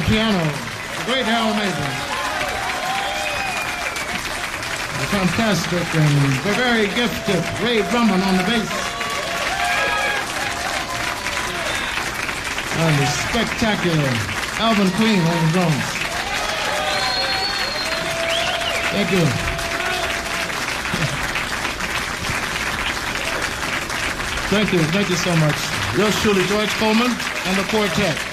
piano, the great Harold Mason. The fantastic and the very gifted Ray Drummond on the bass. And the spectacular Alvin Queen on the drums. Thank you. Thank you so much. Yours truly, George Coleman and the quartet.